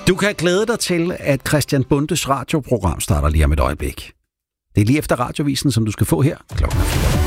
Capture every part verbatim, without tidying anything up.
Du kan glæde dig til, at Christian Bondes radioprogram starter lige om et øjeblik. Det er lige efter radiovisen, som du skal få her klokken fire.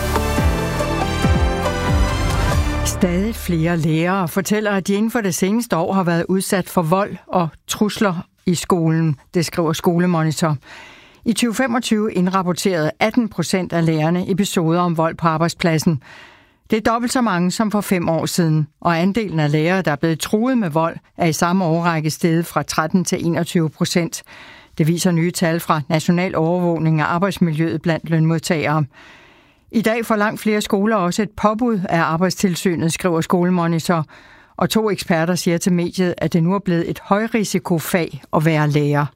Stadig flere lærere fortæller, at de inden for det seneste år har været udsat for vold og trusler i skolen. Det skriver Skolemonitor. I tyve femogtyve indrapporterede atten procent af lærerne episoder om vold på arbejdspladsen. Det er dobbelt så mange som for fem år siden, og andelen af lærere, der er blevet truet med vold, er i samme årrække steget fra tretten til enogtyve procent. Det viser nye tal fra National Overvågning af arbejdsmiljøet blandt lønmodtagere. I dag får langt flere skoler også et påbud af Arbejdstilsynet, skriver Skolemonitor, og to eksperter siger til mediet, at det nu er blevet et højrisikofag at være lærer.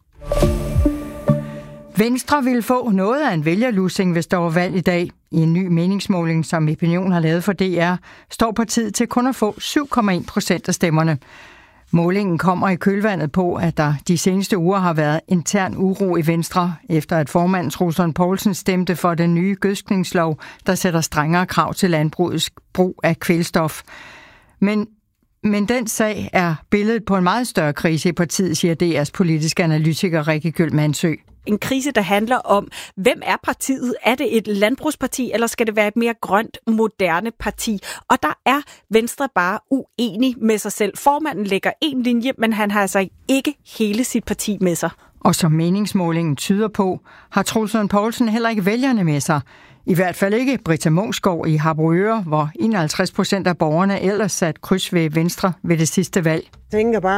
Venstre vil få noget af en vælgerlussing, hvis der var valg i dag. I en ny meningsmåling, som Opinion har lavet for D R, står partiet til kun at få syv komma en procent af stemmerne. Målingen kommer i kølvandet på, at der de seneste uger har været intern uro i Venstre, efter at formanden Troels Lund Poulsen stemte for den nye gødskningslov, der sætter strengere krav til landbrugets brug af kvælstof. Men, men den sag er billedet på en meget større krise i partiet, siger D R's politiske analytiker Rikke Gjøl Mansø. En krise, der handler om, hvem er partiet? Er det et landbrugsparti, eller skal det være et mere grønt, moderne parti? Og der er Venstre bare uenig med sig selv. Formanden lægger en linje, men han har altså ikke hele sit parti med sig. Og som meningsmålingen tyder på, har Troels Lund Poulsen heller ikke vælgerne med sig. I hvert fald ikke Britta Moesgaard i Harboøre, hvor enoghalvtreds procent af borgerne ellers sat kryds ved Venstre ved det sidste valg. Jeg tænker bare,